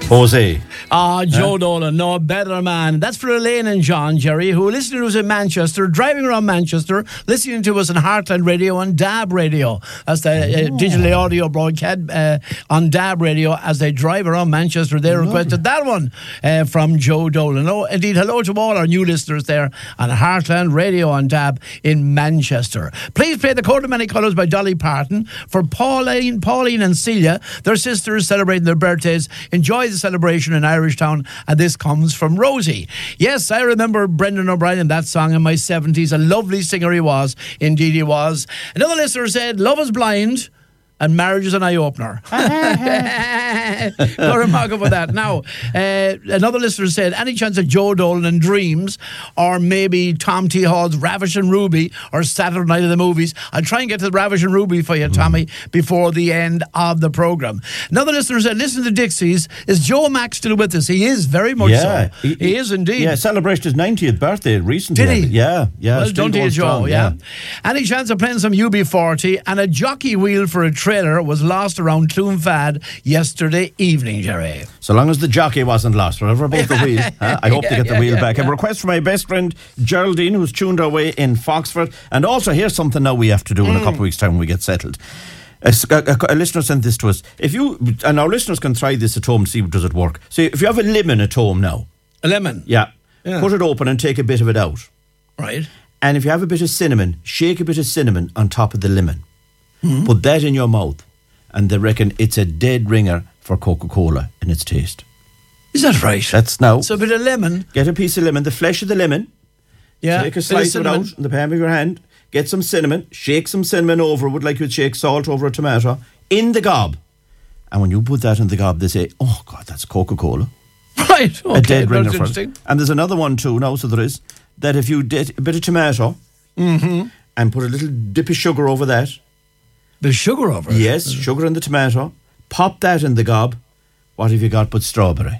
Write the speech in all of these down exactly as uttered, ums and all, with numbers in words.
Jose. Ah, Joe Dolan, no better man. That's for Elaine and John, Jerry, who are listening to us in Manchester, driving around Manchester, listening to us on Heartland Radio and D A B Radio. That's the uh, digital audio broadcast uh, on D A B Radio as they drive around Manchester. They requested that one uh, from Joe Dolan. Oh, indeed, hello to all our new listeners there on Heartland Radio and D A B in Manchester. Please play The Coat of Many Colours by Dolly Parton for Pauline, Pauline and Celia. Their sisters celebrating their birthdays. Enjoy the celebration in Irish Town, and this comes from Rosie. Yes, I remember Brendan O'Brien in that song in my seventies. A lovely singer he was. Indeed he was. Another listener said, Love is Blind and Marriage is an eye-opener. Got a mark for that. Now, uh, another listener said, any chance of Joe Dolan and Dreams, or maybe Tom T. Hall's Ravish and Ruby, or Saturday Night of the Movies? I'll try and get to the Ravish and Ruby for you, Tommy, mm. before the end of the programme. Another listener said, listen to the Dixies. Is Joe Mack still with us? He is, very much yeah, so. He, he is indeed. Yeah, celebrated his ninetieth birthday recently. Did he? Yeah, yeah. Well done to you, Joe, strong, yeah. yeah. Any chance of playing some U B forty, and a jockey wheel for a trailer was lost around Clonfad yesterday evening, Jerry. So long as the jockey wasn't lost, whatever about the wheel, huh? I hope yeah, they get the yeah, wheel yeah, back. Yeah. A request from my best friend Geraldine, who's tuned our way in Foxford. And also, here's something now we have to do mm. in a couple of weeks' time when we get settled. A, a, a listener sent this to us. If you and our listeners can try this at home to see does it work. So if you have a lemon at home now, a lemon, yeah, yeah, cut it open and take a bit of it out. Right. And if you have a bit of cinnamon, shake a bit of cinnamon on top of the lemon. Mm. Put that in your mouth. And they reckon it's a dead ringer for Coca-Cola in its taste. Is that right? That's now. So a bit of lemon. Get a piece of lemon, the flesh of the lemon. Yeah. Take a slice of it out in the palm of your hand. Get some cinnamon. Shake some cinnamon over it like you'd shake salt over a tomato. In the gob. And when you put that in the gob, they say, oh, God, that's Coca-Cola. Right. Okay, a dead ringer for interesting. it. And there's another one too now, so there is, that if you did a bit of tomato mm-hmm. and put a little dip of sugar over that. The sugar over it? Yes, sugar in the tomato. Pop that in the gob. What have you got but strawberry?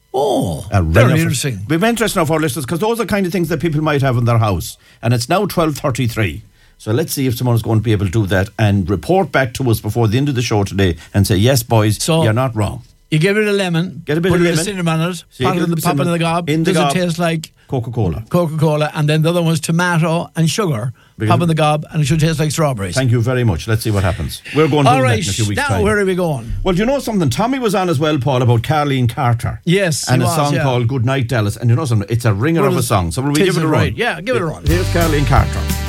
Oh, a very interesting. We've been interested enough for our listeners because those are the kind of things that people might have in their house. And it's now twelve thirty-three. So let's see if someone's going to be able to do that and report back to us before the end of the show today and say, yes, boys, so you're not wrong. You give it a lemon. Get a bit put of a lemon. cinnamon on it. Pop it in the, pop it in the gob. In the Does gob. it taste like Coca-Cola? Coca-Cola. And then the other one's tomato and sugar. Because pop in the gob and it should taste like strawberries. Thank you very much. Let's see what happens. We're going to do that in a few weeks' now time. Where are we going? Well, do you know something? Tommy was on as well, Paul, about Carleen Carter. Yes, And he a was, song yeah. called Good Night Dallas. And you know something? It's a ringer well, of a song. So will we give it a right. run? Yeah, give it a run. Here's Carleen Carter.